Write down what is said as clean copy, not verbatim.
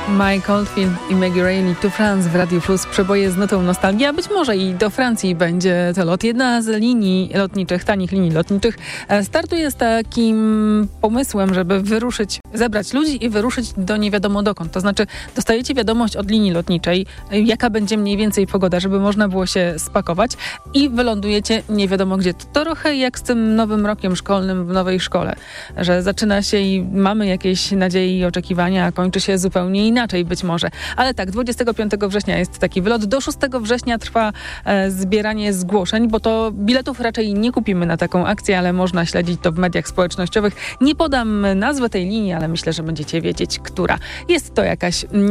Mike Oldfield i Maggie Reilly to France w Radiu Plus. Przeboje z nutą nostalgii, a być może i do Francji będzie to lot. Jedna z linii lotniczych, tanich linii lotniczych, startuje z takim pomysłem, żeby zebrać ludzi i wyruszyć do nie wiadomo dokąd. To znaczy dostajecie wiadomość od linii lotniczej, jaka będzie mniej więcej pogoda, żeby można było się spakować i wylądujecie nie wiadomo gdzie. To trochę jak z tym nowym rokiem szkolnym w nowej szkole, że zaczyna się i mamy jakieś nadzieje i oczekiwania, a kończy się zupełnie inaczej być może. Ale tak, 25 września jest taki wylot. Do 6 września trwa zbieranie zgłoszeń, bo to biletów raczej nie kupimy na taką akcję, ale można śledzić to w mediach społecznościowych. Nie podam nazwy tej linii, ale myślę, że będziecie wiedzieć, która. Jest to jakaś